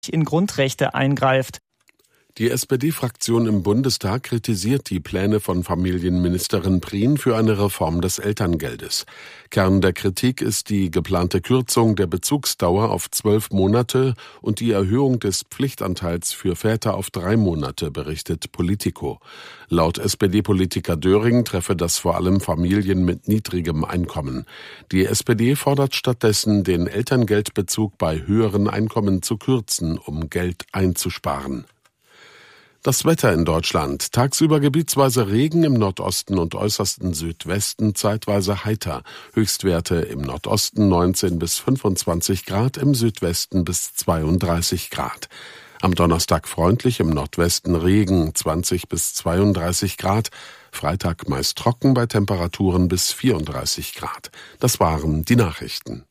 in Grundrechte eingreift. Die SPD-Fraktion im Bundestag kritisiert die Pläne von Familienministerin Prien für eine Reform des Elterngeldes. Kern der Kritik ist die geplante Kürzung der Bezugsdauer auf 12 Monate und die Erhöhung des Pflichtanteils für Väter auf 3 Monate, berichtet Politico. Laut SPD-Politiker Döring treffe das vor allem Familien mit niedrigem Einkommen. Die SPD fordert stattdessen, den Elterngeldbezug bei höheren Einkommen zu kürzen, um Geld einzusparen. Das Wetter in Deutschland. Tagsüber gebietsweise Regen im Nordosten und äußersten Südwesten, zeitweise heiter. Höchstwerte im Nordosten 19 bis 25 Grad, im Südwesten bis 32 Grad. Am Donnerstag freundlich, im Nordwesten Regen 20 bis 32 Grad. Freitag meist trocken bei Temperaturen bis 34 Grad. Das waren die Nachrichten.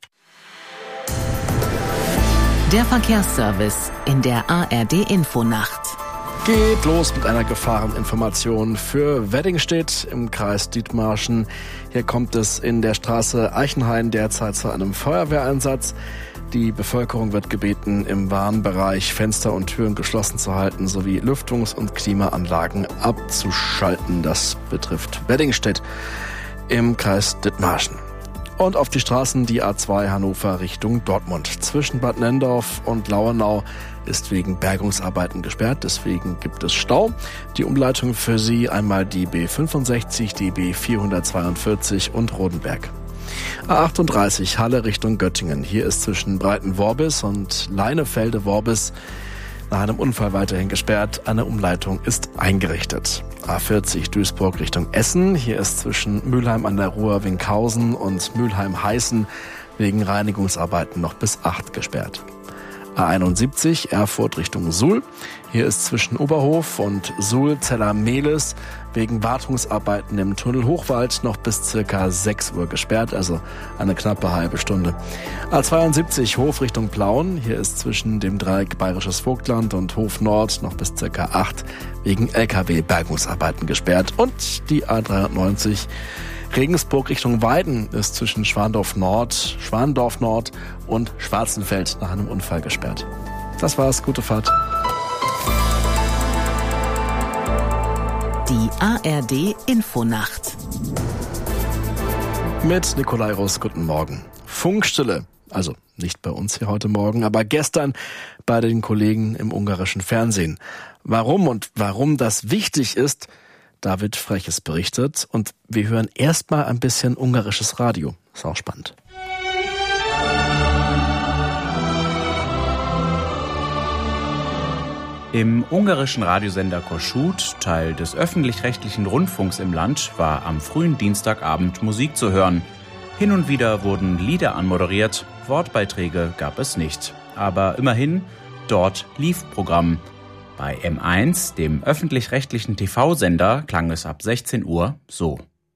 Der Verkehrsservice in der ARD-Infonacht. Geht los mit einer Gefahreninformation für Weddingstedt im Kreis Dithmarschen. Hier kommt es in der Straße Eichenhain derzeit zu einem Feuerwehreinsatz. Die Bevölkerung wird gebeten, im Warnbereich Fenster und Türen geschlossen zu halten sowie Lüftungs- und Klimaanlagen abzuschalten. Das betrifft Weddingstedt im Kreis Dithmarschen. Und auf die Straßen die A2 Hannover Richtung Dortmund. Zwischen Bad Nenndorf und Lauenau ist wegen Bergungsarbeiten gesperrt, deswegen gibt es Stau. Die Umleitung für Sie einmal die B65, die B442 und Rodenberg. A38 Halle Richtung Göttingen. Hier ist zwischen Breitenworbis und Leinefelde-Worbis nach einem Unfall weiterhin gesperrt. Eine Umleitung ist eingerichtet. A40 Duisburg Richtung Essen. Hier ist zwischen Mülheim an der Ruhr Winkhausen und Mülheim-Heißen wegen Reinigungsarbeiten noch bis 8 gesperrt. A71 Erfurt Richtung Suhl. Hier ist zwischen Oberhof und Suhl-Zeller-Mehlis wegen Wartungsarbeiten im Tunnel Hochwald noch bis circa 6 Uhr gesperrt, also eine knappe halbe Stunde. A72 Hof Richtung Plauen. Hier ist zwischen dem Dreieck Bayerisches Vogtland und Hof Nord noch bis circa 8 wegen LKW-Bergungsarbeiten gesperrt. Und die A93 Regensburg Richtung Weiden ist zwischen Schwandorf Nord und Schwarzenfeld nach einem Unfall gesperrt. Das war's, gute Fahrt. Die ARD Infonacht. Mit Nikolai Russ, guten Morgen. Funkstille, also nicht bei uns hier heute Morgen, aber gestern bei den Kollegen im ungarischen Fernsehen. Warum das wichtig ist, David Freches berichtet und wir hören erstmal ein bisschen ungarisches Radio. Ist auch spannend. Im ungarischen Radiosender Kossuth, Teil des öffentlich-rechtlichen Rundfunks im Land, war am frühen Dienstagabend Musik zu hören. Hin und wieder wurden Lieder anmoderiert, Wortbeiträge gab es nicht. Aber immerhin, dort lief Programm. Bei M1, dem öffentlich-rechtlichen TV-Sender, klang es ab 16 Uhr so.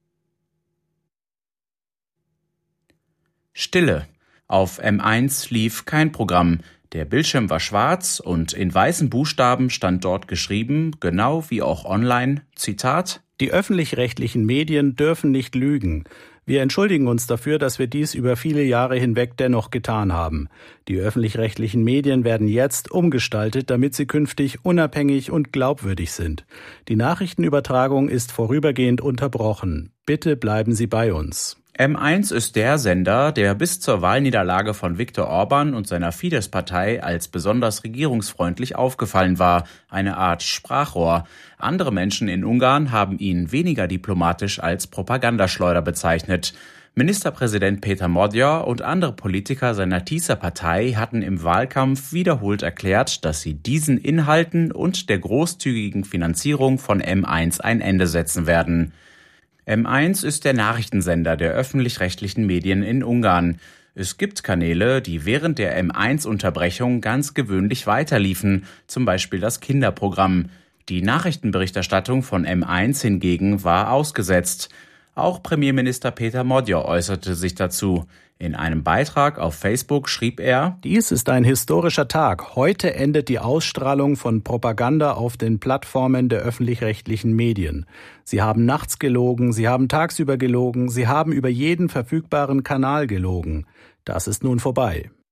Stille. Auf M1 lief kein Programm. Der Bildschirm war schwarz und in weißen Buchstaben stand dort geschrieben, genau wie auch online, Zitat: Die öffentlich-rechtlichen Medien dürfen nicht lügen. Wir entschuldigen uns dafür, dass wir dies über viele Jahre hinweg dennoch getan haben. Die öffentlich-rechtlichen Medien werden jetzt umgestaltet, damit sie künftig unabhängig und glaubwürdig sind. Die Nachrichtenübertragung ist vorübergehend unterbrochen. Bitte bleiben Sie bei uns. M1 ist der Sender, der bis zur Wahlniederlage von Viktor Orban und seiner Fidesz-Partei als besonders regierungsfreundlich aufgefallen war, eine Art Sprachrohr. Andere Menschen in Ungarn haben ihn weniger diplomatisch als Propagandaschleuder bezeichnet. Ministerpräsident Péter Magyar und andere Politiker seiner Tisza-Partei hatten im Wahlkampf wiederholt erklärt, dass sie diesen Inhalten und der großzügigen Finanzierung von M1 ein Ende setzen werden. M1 ist der Nachrichtensender der öffentlich-rechtlichen Medien in Ungarn. Es gibt Kanäle, die während der M1-Unterbrechung ganz gewöhnlich weiterliefen, zum Beispiel das Kinderprogramm. Die Nachrichtenberichterstattung von M1 hingegen war ausgesetzt. Auch Premierminister Péter Magyar äußerte sich dazu. In einem Beitrag auf Facebook schrieb er: Dies ist ein historischer Tag. Heute endet die Ausstrahlung von Propaganda auf den Plattformen der öffentlich-rechtlichen Medien. Sie haben nachts gelogen, sie haben tagsüber gelogen, sie haben über jeden verfügbaren Kanal gelogen. Das ist nun vorbei.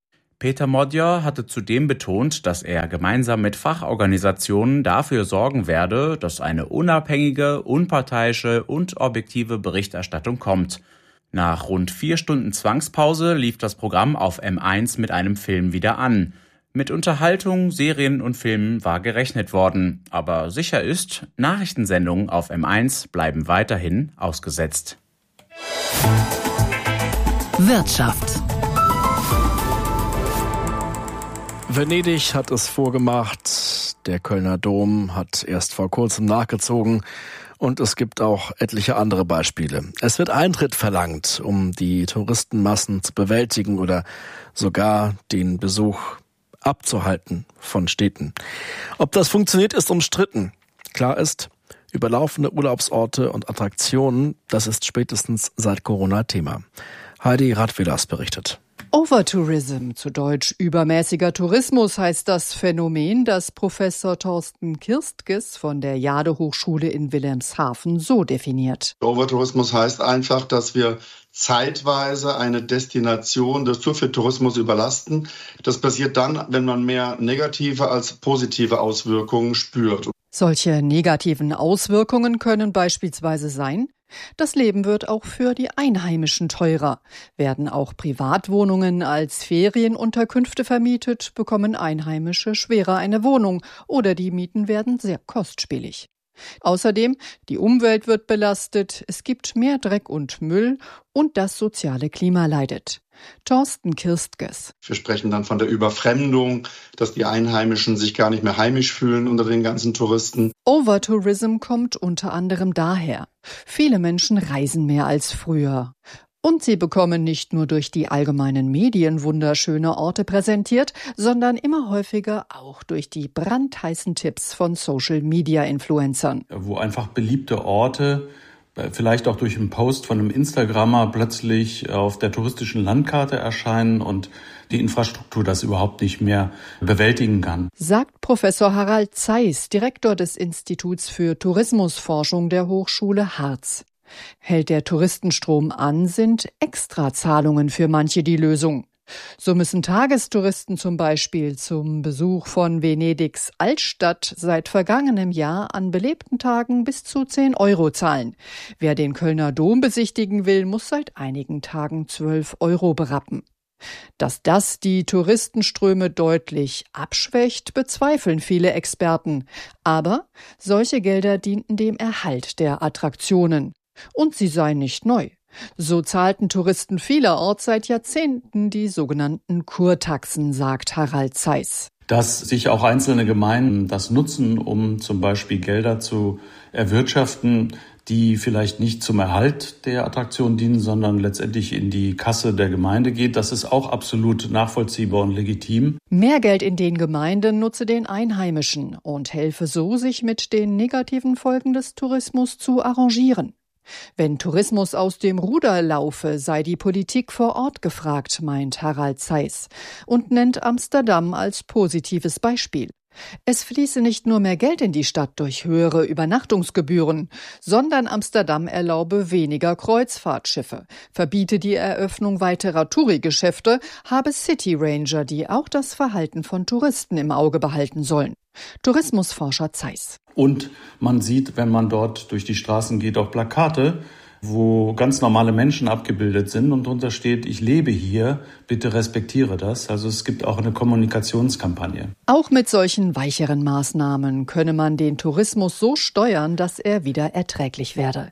Peter Modjer hatte zudem betont, dass er gemeinsam mit Fachorganisationen dafür sorgen werde, dass eine unabhängige, unparteiische und objektive Berichterstattung kommt. Nach rund 4 Stunden Zwangspause lief das Programm auf M1 mit einem Film wieder an. Mit Unterhaltung, Serien und Filmen war gerechnet worden. Aber sicher ist, Nachrichtensendungen auf M1 bleiben weiterhin ausgesetzt. Wirtschaft. Venedig hat es vorgemacht, der Kölner Dom hat erst vor kurzem nachgezogen und es gibt auch etliche andere Beispiele. Es wird Eintritt verlangt, um die Touristenmassen zu bewältigen oder sogar den Besuch abzuhalten von Städten. Ob das funktioniert, ist umstritten. Klar ist, überlaufene Urlaubsorte und Attraktionen, das ist spätestens seit Corona Thema. Heidi Radwilas berichtet. Overtourism, zu Deutsch übermäßiger Tourismus, heißt das Phänomen, das Professor Thorsten Kirstges von der Jade-Hochschule in Wilhelmshaven so definiert. Overtourismus heißt einfach, dass wir zeitweise eine Destination zu viel Tourismus überlasten. Das passiert dann, wenn man mehr negative als positive Auswirkungen spürt. Solche negativen Auswirkungen können beispielsweise sein: Das Leben wird auch für die Einheimischen teurer. Werden auch Privatwohnungen als Ferienunterkünfte vermietet, bekommen Einheimische schwerer eine Wohnung oder die Mieten werden sehr kostspielig. Außerdem, die Umwelt wird belastet, es gibt mehr Dreck und Müll und das soziale Klima leidet. Thorsten Kirstges. Wir sprechen dann von der Überfremdung, dass die Einheimischen sich gar nicht mehr heimisch fühlen unter den ganzen Touristen. Overtourism kommt unter anderem daher: Viele Menschen reisen mehr als früher. Und sie bekommen nicht nur durch die allgemeinen Medien wunderschöne Orte präsentiert, sondern immer häufiger auch durch die brandheißen Tipps von Social-Media-Influencern. Wo einfach beliebte Orte, vielleicht auch durch einen Post von einem Instagrammer, plötzlich auf der touristischen Landkarte erscheinen und die Infrastruktur das überhaupt nicht mehr bewältigen kann. Sagt Professor Harald Zeiss, Direktor des Instituts für Tourismusforschung der Hochschule Harz. Hält der Touristenstrom an, sind Extrazahlungen für manche die Lösung. So müssen Tagestouristen zum Beispiel zum Besuch von Venedigs Altstadt seit vergangenem Jahr an belebten Tagen bis zu 10 € zahlen. Wer den Kölner Dom besichtigen will, muss seit einigen Tagen 12 € berappen. Dass das die Touristenströme deutlich abschwächt, bezweifeln viele Experten. Aber solche Gelder dienten dem Erhalt der Attraktionen. Und sie seien nicht neu. So zahlten Touristen vielerorts seit Jahrzehnten die sogenannten Kurtaxen, sagt Harald Zeiss. Dass sich auch einzelne Gemeinden das nutzen, um zum Beispiel Gelder zu erwirtschaften, die vielleicht nicht zum Erhalt der Attraktion dienen, sondern letztendlich in die Kasse der Gemeinde geht, das ist auch absolut nachvollziehbar und legitim. Mehr Geld in den Gemeinden nutze den Einheimischen und helfe so, sich mit den negativen Folgen des Tourismus zu arrangieren. Wenn Tourismus aus dem Ruder laufe, sei die Politik vor Ort gefragt, meint Harald Zeiss und nennt Amsterdam als positives Beispiel. Es fließe nicht nur mehr Geld in die Stadt durch höhere Übernachtungsgebühren, sondern Amsterdam erlaube weniger Kreuzfahrtschiffe, verbiete die Eröffnung weiterer Touri-Geschäfte, habe City Ranger, die auch das Verhalten von Touristen im Auge behalten sollen. Tourismusforscher Zeiss. Und man sieht, wenn man dort durch die Straßen geht, auch Plakate, wo ganz normale Menschen abgebildet sind und drunter steht: Ich lebe hier, bitte respektiere das. Also es gibt auch eine Kommunikationskampagne. Auch mit solchen weicheren Maßnahmen könne man den Tourismus so steuern, dass er wieder erträglich werde.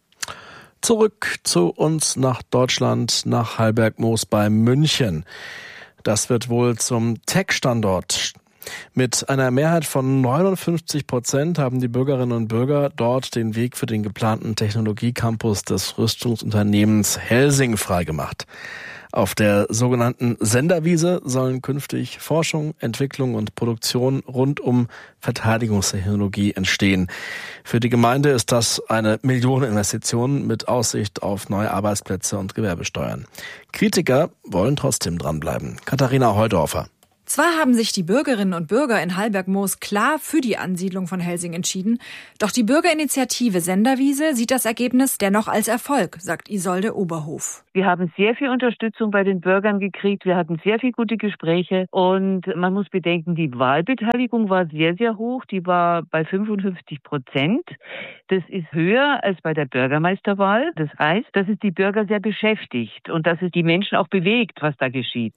Zurück zu uns nach Deutschland, nach Heilbergmoos bei München. Das wird wohl zum Tech-Standort. Mit einer Mehrheit von 59% haben die Bürgerinnen und Bürger dort den Weg für den geplanten Technologiecampus des Rüstungsunternehmens Helsing freigemacht. Auf der sogenannten Senderwiese sollen künftig Forschung, Entwicklung und Produktion rund um Verteidigungstechnologie entstehen. Für die Gemeinde ist das eine Millioneninvestition mit Aussicht auf neue Arbeitsplätze und Gewerbesteuern. Kritiker wollen trotzdem dranbleiben. Katharina Heudorfer. Zwar haben sich die Bürgerinnen und Bürger in Hallbergmoos klar für die Ansiedlung von Helsing entschieden, doch die Bürgerinitiative Senderwiese sieht das Ergebnis dennoch als Erfolg, sagt Isolde Oberhof. Wir haben sehr viel Unterstützung bei den Bürgern gekriegt, wir hatten sehr viel gute Gespräche und man muss bedenken, die Wahlbeteiligung war sehr, sehr hoch, die war bei 55%. Das ist höher als bei der Bürgermeisterwahl. Das heißt, dass es die Bürger sehr beschäftigt und dass es die Menschen auch bewegt, was da geschieht.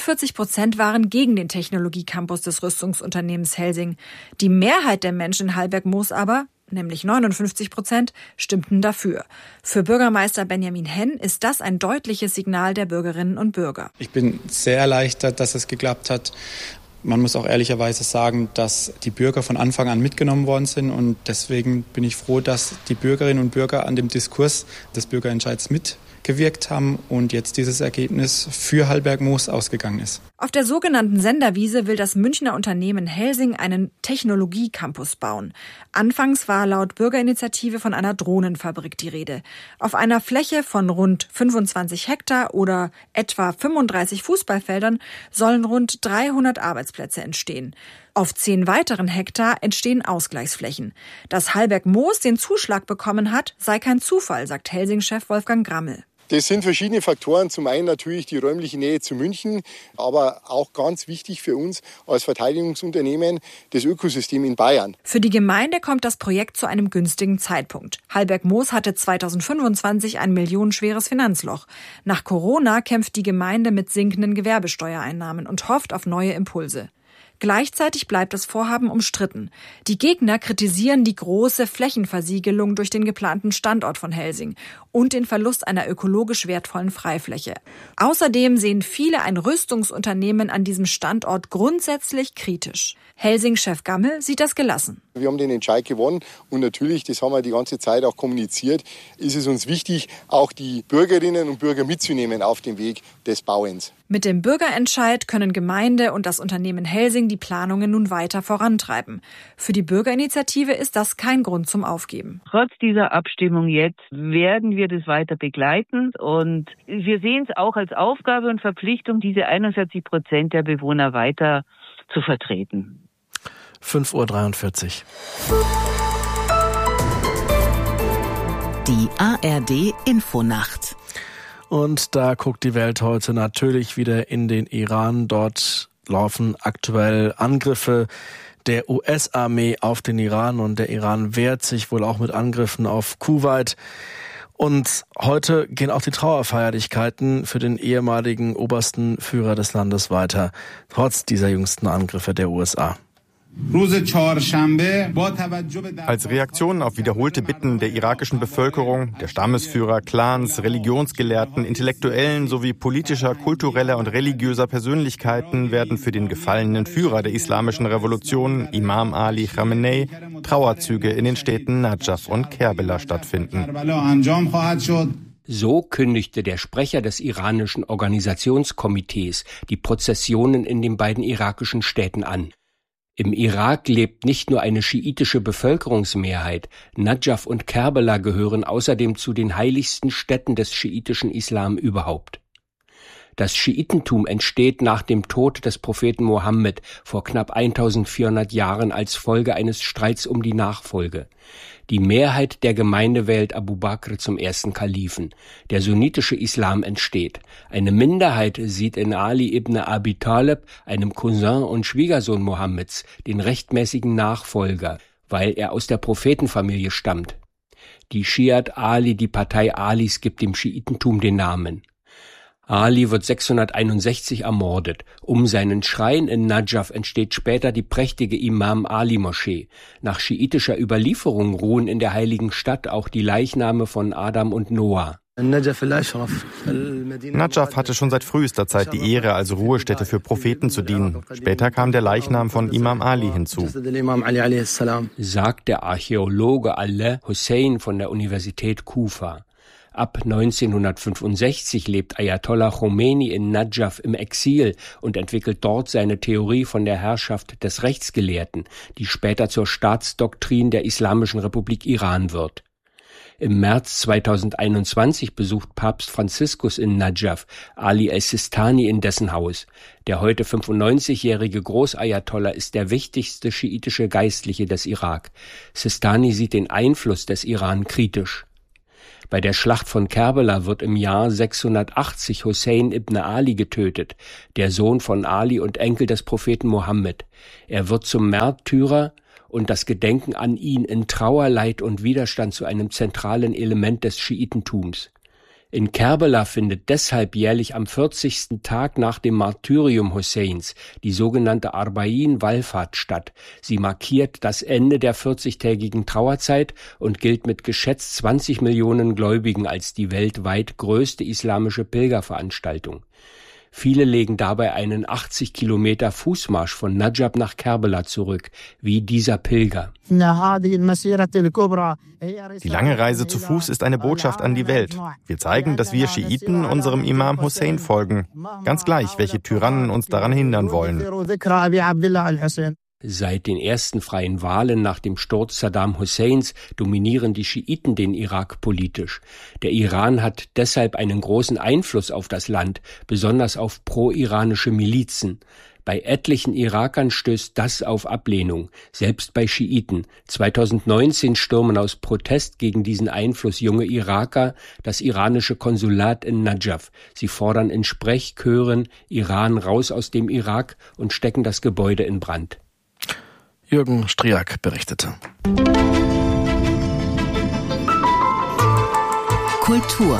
41% waren gegen den Technologiecampus des Rüstungsunternehmens Helsing. Die Mehrheit der Menschen in Hallbergmoos aber, nämlich 59%, stimmten dafür. Für Bürgermeister Benjamin Henn ist das ein deutliches Signal der Bürgerinnen und Bürger. Ich bin sehr erleichtert, dass es geklappt hat. Man muss auch ehrlicherweise sagen, dass die Bürger von Anfang an mitgenommen worden sind und deswegen bin ich froh, dass die Bürgerinnen und Bürger an dem Diskurs des Bürgerentscheids mitgewirkt haben und jetzt dieses Ergebnis für Hallbergmoos ausgegangen ist. Auf der sogenannten Senderwiese will das Münchner Unternehmen Helsing einen Technologiecampus bauen. Anfangs war laut Bürgerinitiative von einer Drohnenfabrik die Rede. Auf einer Fläche von rund 25 Hektar oder etwa 35 Fußballfeldern sollen rund 300 Arbeitsplätze entstehen. Auf 10 weiteren Hektar entstehen Ausgleichsflächen. Dass Hallbergmoos den Zuschlag bekommen hat, sei kein Zufall, sagt Helsing-Chef Wolfgang Grammel. Das sind verschiedene Faktoren. Zum einen natürlich die räumliche Nähe zu München, aber auch ganz wichtig für uns als Verteidigungsunternehmen das Ökosystem in Bayern. Für die Gemeinde kommt das Projekt zu einem günstigen Zeitpunkt. Hallbergmoos hatte 2025 ein millionenschweres Finanzloch. Nach Corona kämpft die Gemeinde mit sinkenden Gewerbesteuereinnahmen und hofft auf neue Impulse. Gleichzeitig bleibt das Vorhaben umstritten. Die Gegner kritisieren die große Flächenversiegelung durch den geplanten Standort von Helsing und den Verlust einer ökologisch wertvollen Freifläche. Außerdem sehen viele ein Rüstungsunternehmen an diesem Standort grundsätzlich kritisch. Helsing-Chef Gammel sieht das gelassen. Wir haben den Entscheid gewonnen und natürlich, das haben wir die ganze Zeit auch kommuniziert, ist es uns wichtig, auch die Bürgerinnen und Bürger mitzunehmen auf dem Weg des Bauens. Mit dem Bürgerentscheid können Gemeinde und das Unternehmen Helsing die Planungen nun weiter vorantreiben. Für die Bürgerinitiative ist das kein Grund zum Aufgeben. Trotz dieser Abstimmung jetzt werden wir das weiter begleiten und wir sehen es auch als Aufgabe und Verpflichtung, diese 41% der Bewohner weiter zu vertreten. 5:43 Uhr. Die ARD Infonacht. Und da guckt die Welt heute natürlich wieder in den Iran. Dort laufen aktuell Angriffe der US-Armee auf den Iran und der Iran wehrt sich wohl auch mit Angriffen auf Kuwait. Und heute gehen auch die Trauerfeierlichkeiten für den ehemaligen obersten Führer des Landes weiter, trotz dieser jüngsten Angriffe der USA. Als Reaktion auf wiederholte Bitten der irakischen Bevölkerung, der Stammesführer, Clans, Religionsgelehrten, Intellektuellen sowie politischer, kultureller und religiöser Persönlichkeiten werden für den gefallenen Führer der islamischen Revolution, Imam Ali Khamenei, Trauerzüge in den Städten Najaf und Kerbela stattfinden. So kündigte der Sprecher des iranischen Organisationskomitees die Prozessionen in den beiden irakischen Städten an. Im Irak lebt nicht nur eine schiitische Bevölkerungsmehrheit, Najaf und Kerbela gehören außerdem zu den heiligsten Städten des schiitischen Islam überhaupt. Das Schiitentum entsteht nach dem Tod des Propheten Mohammed vor knapp 1400 Jahren als Folge eines Streits um die Nachfolge. Die Mehrheit der Gemeinde wählt Abu Bakr zum ersten Kalifen. Der sunnitische Islam entsteht. Eine Minderheit sieht in Ali ibn Abi Talib, einem Cousin und Schwiegersohn Mohammeds, den rechtmäßigen Nachfolger, weil er aus der Prophetenfamilie stammt. Die Schiat Ali, die Partei Alis, gibt dem Schiitentum den Namen. Ali wird 661 ermordet. Um seinen Schrein in Najaf entsteht später die prächtige Imam-Ali-Moschee. Nach schiitischer Überlieferung ruhen in der heiligen Stadt auch die Leichname von Adam und Noah. Najaf hatte schon seit frühester Zeit die Ehre, als Ruhestätte für Propheten zu dienen. Später kam der Leichnam von Imam Ali hinzu, sagt der Archäologe Allah Hussein von der Universität Kufa. Ab 1965 lebt Ayatollah Khomeini in Najaf im Exil und entwickelt dort seine Theorie von der Herrschaft des Rechtsgelehrten, die später zur Staatsdoktrin der Islamischen Republik Iran wird. Im März 2021 besucht Papst Franziskus in Najaf Ali al-Sistani in dessen Haus. Der heute 95-jährige Großayatollah ist der wichtigste schiitische Geistliche des Irak. Sistani sieht den Einfluss des Iran kritisch. Bei der Schlacht von Kerbela wird im Jahr 680 Hussein ibn Ali getötet, der Sohn von Ali und Enkel des Propheten Mohammed. Er wird zum Märtyrer und das Gedenken an ihn in Trauer, Leid und Widerstand zu einem zentralen Element des Schiitentums. In Kerbela findet deshalb jährlich am 40. Tag nach dem Martyrium Husseins die sogenannte Arba'in-Wallfahrt statt. Sie markiert das Ende der 40-tägigen Trauerzeit und gilt mit geschätzt 20 Millionen Gläubigen als die weltweit größte islamische Pilgerveranstaltung. Viele legen dabei einen 80 Kilometer Fußmarsch von Najaf nach Kerbela zurück, wie dieser Pilger. Die lange Reise zu Fuß ist eine Botschaft an die Welt. Wir zeigen, dass wir Schiiten unserem Imam Hussein folgen. Ganz gleich, welche Tyrannen uns daran hindern wollen. Seit den ersten freien Wahlen nach dem Sturz Saddam Husseins dominieren die Schiiten den Irak politisch. Der Iran hat deshalb einen großen Einfluss auf das Land, besonders auf pro-iranische Milizen. Bei etlichen Irakern stößt das auf Ablehnung, selbst bei Schiiten. 2019 stürmen aus Protest gegen diesen Einfluss junge Iraker das iranische Konsulat in Najaf. Sie fordern in Sprechchören Iran raus aus dem Irak und stecken das Gebäude in Brand. Jürgen Striak berichtete. Kultur.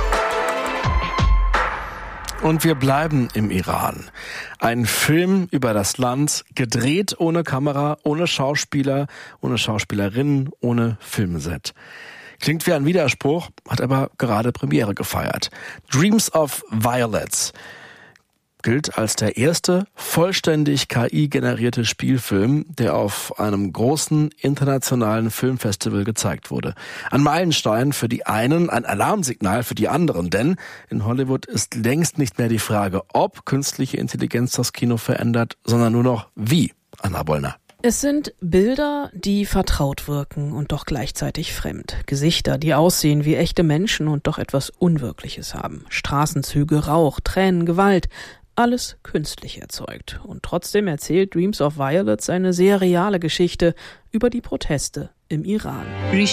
Und wir bleiben im Iran. Ein Film über das Land, gedreht ohne Kamera, ohne Schauspieler, ohne Schauspielerinnen, ohne Filmset. Klingt wie ein Widerspruch, hat aber gerade Premiere gefeiert. Dreams of Violets gilt als der erste vollständig KI-generierte Spielfilm, der auf einem großen internationalen Filmfestival gezeigt wurde. Ein Meilenstein für die einen, ein Alarmsignal für die anderen, denn in Hollywood ist längst nicht mehr die Frage, ob künstliche Intelligenz das Kino verändert, sondern nur noch wie. Anna Bollner. Es sind Bilder, die vertraut wirken und doch gleichzeitig fremd. Gesichter, die aussehen wie echte Menschen und doch etwas Unwirkliches haben. Straßenzüge, Rauch, Tränen, Gewalt. Alles künstlich erzeugt. Und trotzdem erzählt Dreams of Violets eine sehr reale Geschichte über die Proteste im Iran.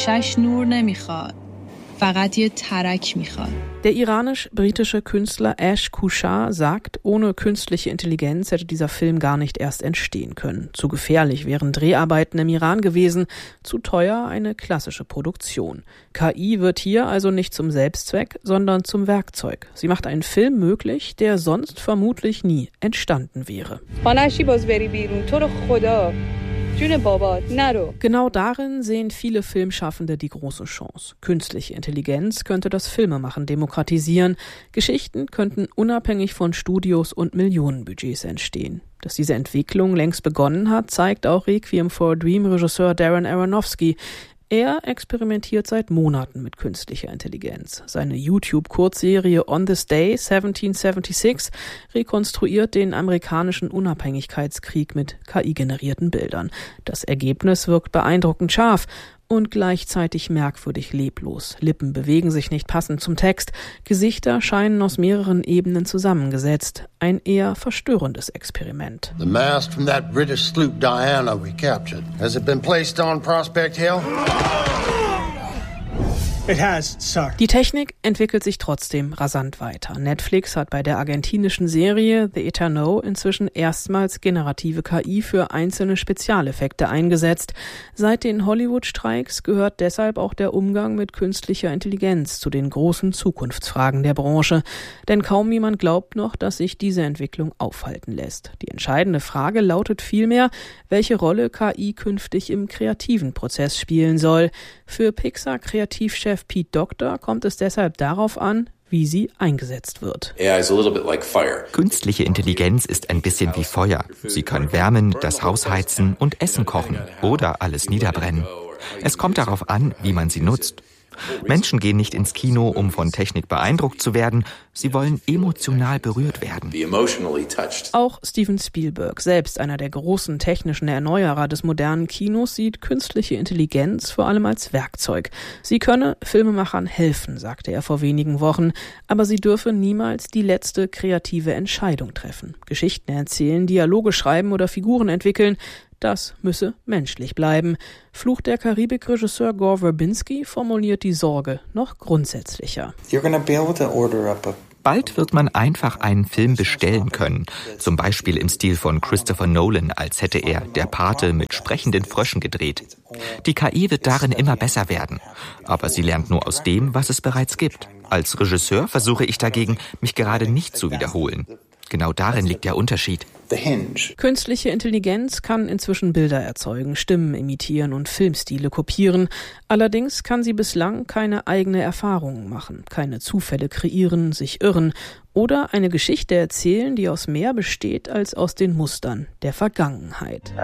Der iranisch-britische Künstler Ash Kushar sagt, ohne künstliche Intelligenz hätte dieser Film gar nicht erst entstehen können. Zu gefährlich wären Dreharbeiten im Iran gewesen, zu teuer eine klassische Produktion. KI wird hier also nicht zum Selbstzweck, sondern zum Werkzeug. Sie macht einen Film möglich, der sonst vermutlich nie entstanden wäre. Genau darin sehen viele Filmschaffende die große Chance. Künstliche Intelligenz könnte das Filmemachen demokratisieren. Geschichten könnten unabhängig von Studios und Millionenbudgets entstehen. Dass diese Entwicklung längst begonnen hat, zeigt auch Requiem for a Dream-Regisseur Darren Aronofsky. Er experimentiert seit Monaten mit künstlicher Intelligenz. Seine YouTube-Kurzserie On This Day 1776 rekonstruiert den amerikanischen Unabhängigkeitskrieg mit KI-generierten Bildern. Das Ergebnis wirkt beeindruckend scharf und gleichzeitig merkwürdig leblos. Lippen bewegen sich nicht passend zum Text. Gesichter scheinen aus mehreren Ebenen zusammengesetzt. Ein eher verstörendes Experiment. The mast from that British sloop Diana we captured. Has it been placed on Prospect Hill? It has, sir. Die Technik entwickelt sich trotzdem rasant weiter. Netflix hat bei der argentinischen Serie The Eterno inzwischen erstmals generative KI für einzelne Spezialeffekte eingesetzt. Seit den Hollywood-Streiks gehört deshalb auch der Umgang mit künstlicher Intelligenz zu den großen Zukunftsfragen der Branche. Denn kaum jemand glaubt noch, dass sich diese Entwicklung aufhalten lässt. Die entscheidende Frage lautet vielmehr, welche Rolle KI künftig im kreativen Prozess spielen soll. Für Pixar-Kreativchef Pete Docter kommt es deshalb darauf an, wie sie eingesetzt wird. Künstliche Intelligenz ist ein bisschen wie Feuer. Sie kann wärmen, das Haus heizen und Essen kochen oder alles niederbrennen. Es kommt darauf an, wie man sie nutzt. Menschen gehen nicht ins Kino, um von Technik beeindruckt zu werden. Sie wollen emotional berührt werden. Auch Steven Spielberg, selbst einer der großen technischen Erneuerer des modernen Kinos, sieht künstliche Intelligenz vor allem als Werkzeug. Sie könne Filmemachern helfen, sagte er vor wenigen Wochen, aber sie dürfe niemals die letzte kreative Entscheidung treffen. Geschichten erzählen, Dialoge schreiben oder Figuren entwickeln, das müsse menschlich bleiben. Fluch der Karibik-Regisseur Gore Verbinski formuliert die Sorge noch grundsätzlicher. Bald wird man einfach einen Film bestellen können. Zum Beispiel im Stil von Christopher Nolan, als hätte er Der Pate mit sprechenden Fröschen gedreht. Die KI wird darin immer besser werden. Aber sie lernt nur aus dem, was es bereits gibt. Als Regisseur versuche ich dagegen, mich gerade nicht zu wiederholen. Genau darin liegt der Unterschied. Künstliche Intelligenz kann inzwischen Bilder erzeugen, Stimmen imitieren und Filmstile kopieren. Allerdings kann sie bislang keine eigene Erfahrungen machen, keine Zufälle kreieren, sich irren oder eine Geschichte erzählen, die aus mehr besteht als aus den Mustern der Vergangenheit.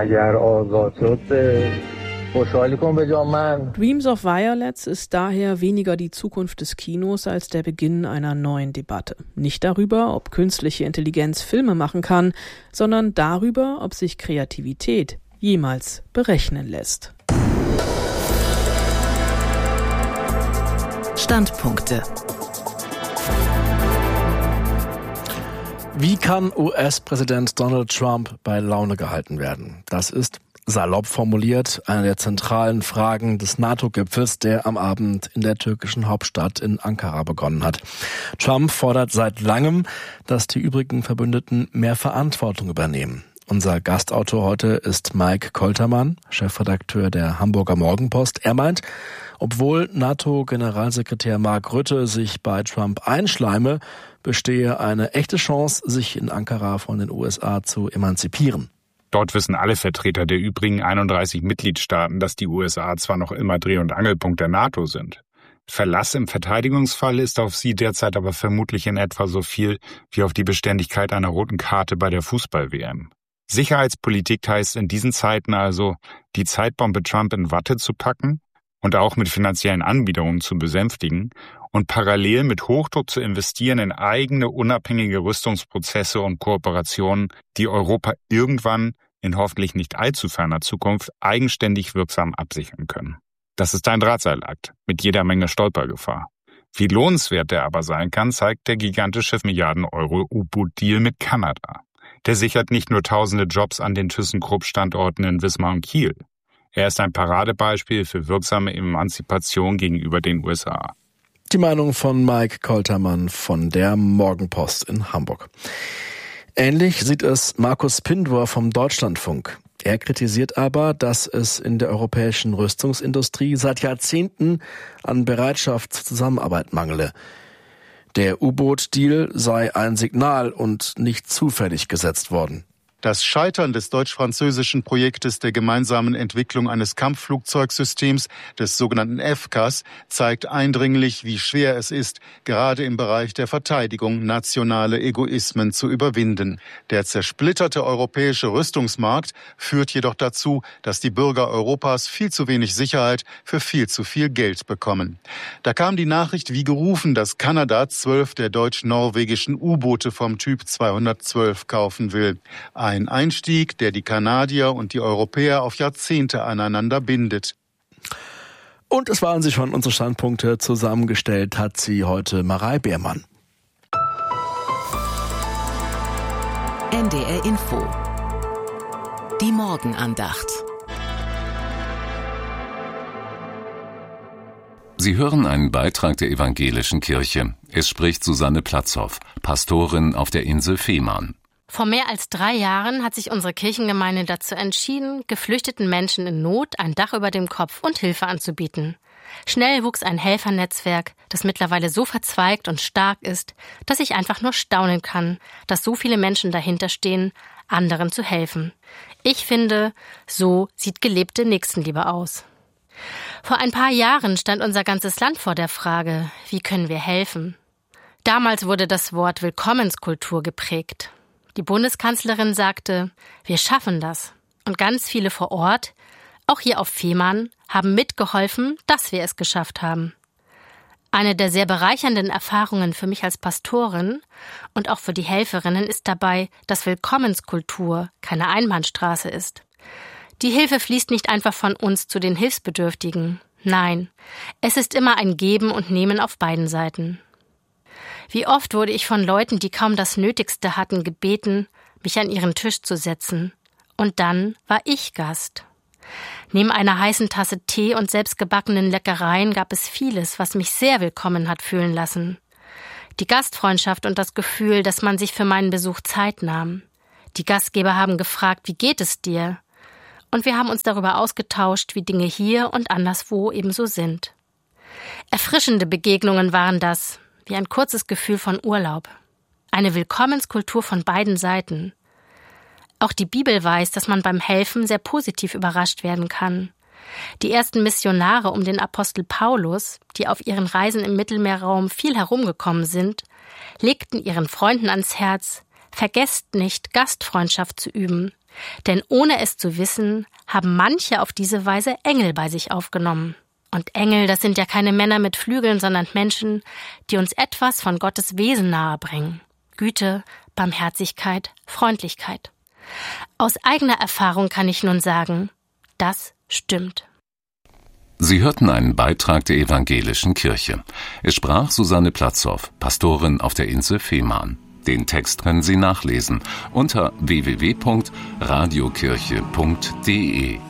Dreams of Violets ist daher weniger die Zukunft des Kinos als der Beginn einer neuen Debatte. Nicht darüber, ob künstliche Intelligenz Filme machen kann, sondern darüber, ob sich Kreativität jemals berechnen lässt. Standpunkte. Wie kann US-Präsident Donald Trump bei Laune gehalten werden? Das ist salopp formuliert eine der zentralen Fragen des NATO-Gipfels, der am Abend in der türkischen Hauptstadt in Ankara begonnen hat. Trump fordert seit langem, dass die übrigen Verbündeten mehr Verantwortung übernehmen. Unser Gastautor heute ist Mike Koltermann, Chefredakteur der Hamburger Morgenpost. Er meint, obwohl NATO-Generalsekretär Mark Rutte sich bei Trump einschleime, bestehe eine echte Chance, sich in Ankara von den USA zu emanzipieren. Dort wissen alle Vertreter der übrigen 31 Mitgliedstaaten, dass die USA zwar noch immer Dreh- und Angelpunkt der NATO sind. Verlass im Verteidigungsfall ist auf sie derzeit aber vermutlich in etwa so viel wie auf die Beständigkeit einer roten Karte bei der Fußball-WM. Sicherheitspolitik heißt in diesen Zeiten also, die Zeitbombe Trump in Watte zu packen und auch mit finanziellen Anbiederungen zu besänftigen und parallel mit Hochdruck zu investieren in eigene unabhängige Rüstungsprozesse und Kooperationen, die Europa irgendwann in hoffentlich nicht allzu ferner Zukunft eigenständig wirksam absichern können. Das ist ein Drahtseilakt mit jeder Menge Stolpergefahr. Wie lohnenswert der aber sein kann, zeigt der gigantische Milliarden-Euro-U-Boot-Deal mit Kanada. Der sichert nicht nur tausende Jobs an den ThyssenKrupp-Standorten in Wismar und Kiel. Er ist ein Paradebeispiel für wirksame Emanzipation gegenüber den USA. Die Meinung von Mike Koltermann von der Morgenpost in Hamburg. Ähnlich sieht es Markus Pindor vom Deutschlandfunk. Er kritisiert aber, dass es in der europäischen Rüstungsindustrie seit Jahrzehnten an Bereitschaft zur Zusammenarbeit mangele. Der U-Boot-Deal sei ein Signal und nicht zufällig gesetzt worden. Das Scheitern des deutsch-französischen Projektes der gemeinsamen Entwicklung eines Kampfflugzeugsystems, des sogenannten FCAS, zeigt eindringlich, wie schwer es ist, gerade im Bereich der Verteidigung nationale Egoismen zu überwinden. Der zersplitterte europäische Rüstungsmarkt führt jedoch dazu, dass die Bürger Europas viel zu wenig Sicherheit für viel zu viel Geld bekommen. Da kam die Nachricht wie gerufen, dass Kanada 12 der deutsch-norwegischen U-Boote vom Typ 212 kaufen will. Ein Einstieg, der die Kanadier und die Europäer auf Jahrzehnte aneinander bindet. Und es waren sie schon, unsere Standpunkte. Zusammengestellt hat sie heute Marei Beermann. NDR Info. Die Morgenandacht. Sie hören einen Beitrag der Evangelischen Kirche. Es spricht Susanne Platzhoff, Pastorin auf der Insel Fehmarn. Vor mehr als 3 Jahren hat sich unsere Kirchengemeinde dazu entschieden, geflüchteten Menschen in Not ein Dach über dem Kopf und Hilfe anzubieten. Schnell wuchs ein Helfernetzwerk, das mittlerweile so verzweigt und stark ist, dass ich einfach nur staunen kann, dass so viele Menschen dahinter stehen, anderen zu helfen. Ich finde, so sieht gelebte Nächstenliebe aus. Vor ein paar Jahren stand unser ganzes Land vor der Frage, wie können wir helfen? Damals wurde das Wort Willkommenskultur geprägt. Die Bundeskanzlerin sagte, wir schaffen das. Und ganz viele vor Ort, auch hier auf Fehmarn, haben mitgeholfen, dass wir es geschafft haben. Eine der sehr bereichernden Erfahrungen für mich als Pastorin und auch für die Helferinnen ist dabei, dass Willkommenskultur keine Einbahnstraße ist. Die Hilfe fließt nicht einfach von uns zu den Hilfsbedürftigen. Nein, es ist immer ein Geben und Nehmen auf beiden Seiten. Wie oft wurde ich von Leuten, die kaum das Nötigste hatten, gebeten, mich an ihren Tisch zu setzen. Und dann war ich Gast. Neben einer heißen Tasse Tee und selbstgebackenen Leckereien gab es vieles, was mich sehr willkommen hat fühlen lassen. Die Gastfreundschaft und das Gefühl, dass man sich für meinen Besuch Zeit nahm. Die Gastgeber haben gefragt, wie geht es dir? Und wir haben uns darüber ausgetauscht, wie Dinge hier und anderswo ebenso sind. Erfrischende Begegnungen waren das, wie ein kurzes Gefühl von Urlaub. Eine Willkommenskultur von beiden Seiten. Auch die Bibel weiß, dass man beim Helfen sehr positiv überrascht werden kann. Die ersten Missionare um den Apostel Paulus, die auf ihren Reisen im Mittelmeerraum viel herumgekommen sind, legten ihren Freunden ans Herz, vergesst nicht, Gastfreundschaft zu üben. Denn ohne es zu wissen, haben manche auf diese Weise Engel bei sich aufgenommen. Und Engel, das sind ja keine Männer mit Flügeln, sondern Menschen, die uns etwas von Gottes Wesen nahebringen. Güte, Barmherzigkeit, Freundlichkeit. Aus eigener Erfahrung kann ich nun sagen, das stimmt. Sie hörten einen Beitrag der Evangelischen Kirche. Es sprach Susanne Platzhoff, Pastorin auf der Insel Fehmarn. Den Text können Sie nachlesen unter www.radiokirche.de.